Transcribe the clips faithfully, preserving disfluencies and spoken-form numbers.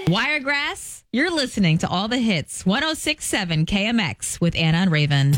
Wiregrass, you're listening to all the hits. one oh six point seven K M X with Anna and Raven.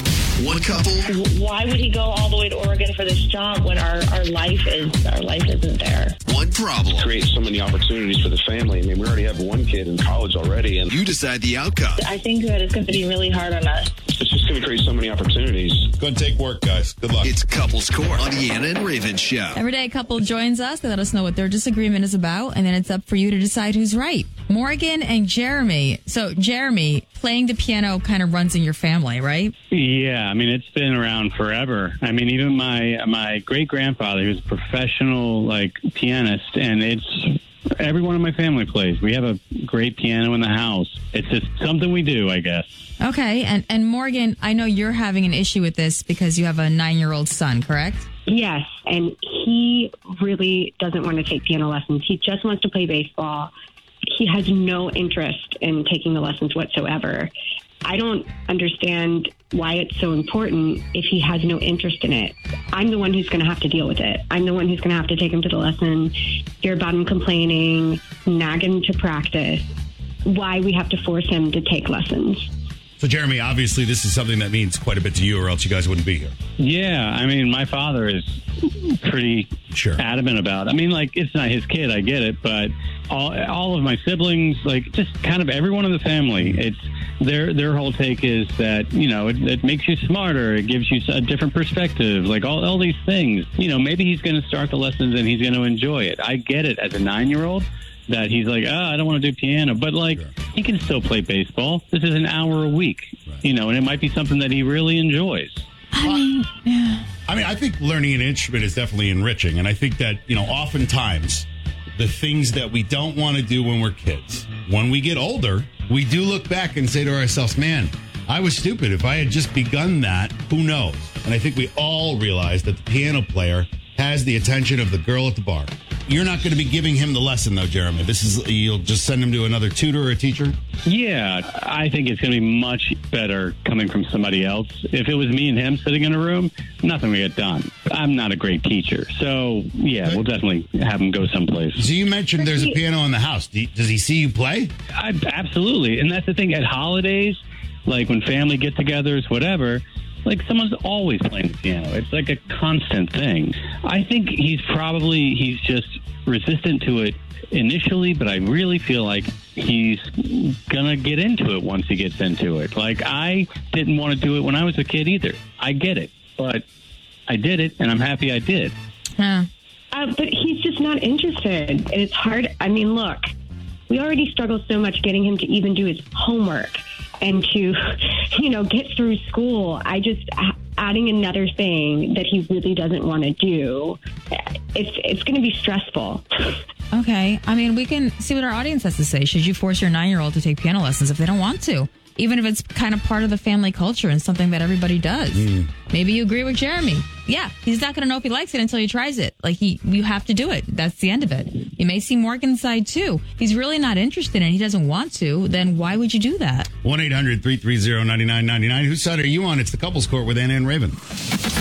One couple. Why would he go all the way to Oregon for this job when our, our life is our life isn't there? One problem. Create so many opportunities for the family. I mean, we already have one kid in college already, and You decide the outcome. I think that it's going to be really hard on us. it's just going to create so many opportunities. Go and take work, guys. Good luck. It's Couples Court on the Anna and Raven Show. Every day a couple joins us. They let us know what their disagreement is about, and then it's up for you to decide who's right. Morgan and Jeremy. So, Jeremy, playing the piano kind of runs in your family, right? Yeah, I mean, it's been around forever. I mean, even my my great-grandfather, he was a professional, like, pianist, and it's everyone in my family plays. We have a great piano in the house. It's just something we do, I guess. Okay, and, and Morgan, I know you're having an issue with this because you have a nine-year-old son, correct? Yes, and he really doesn't want to take piano lessons. He just wants to play baseball. He has no interest in taking the lessons whatsoever. I don't understand why it's so important if he has no interest in it. I'm the one who's going to have to deal with it. I'm the one who's going to have to take him to the lesson, hear about him complaining, nag him to practice. Why we have to force him to take lessons. So, Jeremy, obviously this is something that means quite a bit to you, or else you guys wouldn't be here. Yeah, I mean, my father is pretty Sure. adamant about it. I mean, like, it's not his kid, I get it, but all all of my siblings, like, just kind of everyone in the family, it's their their whole take is that, you know, it, it makes you smarter, it gives you a different perspective, like all, all these things. You know, maybe he's going to start the lessons and he's going to enjoy it. I get it as a nine-year-old. That he's like, oh, I don't want to do piano. But, like, sure. He can still play baseball. This is an hour a week, right. You know, and it might be something that he really enjoys. I mean, yeah. I mean, I think learning an instrument is definitely enriching. And I think that, you know, oftentimes the things that we don't want to do when we're kids, when we get older, we do look back and say to ourselves, man, I was stupid. If I had just begun that, who knows? And I think we all realize that the piano player has the attention of the girl at the bar. You're not going to be giving him the lesson, though, Jeremy. This is you'll just send him to another tutor or a teacher? Yeah, I think it's going to be much better coming from somebody else. If it was me and him sitting in a room, nothing would get done. I'm not a great teacher. So, yeah, okay. We'll definitely have him go someplace. So you mentioned there's a piano in the house. Does he see you play? I, absolutely. And that's the thing. At holidays, like when family get-togethers, whatever, like someone's always playing the piano. It's like a constant thing. I think he's probably, he's just resistant to it initially, but I really feel like he's going to get into it once he gets into it. Like, I didn't want to do it when I was a kid either. I get it, but I did it, and I'm happy I did. Yeah. Uh, but he's just not interested. And it's hard. I mean, look, we already struggle so much getting him to even do his homework and to, you know, get through school. I just, adding another thing that he really doesn't want to do, it's it's going to be stressful. Okay. I mean, we can see what our audience has to say. Should you force your nine-year-old to take piano lessons if they don't want to? Even if it's kind of part of the family culture and something that everybody does. Mm. Maybe you agree with Jeremy. Yeah, he's not going to know if he likes it until he tries it. Like, he, you have to do it. That's the end of it. You may see Morgan's side, too. He's really not interested and he doesn't want to. Then why would you do that? one eight hundred three three zero nine nine nine nine. Whose side are you on? It's the Couples Court with Anna and Raven.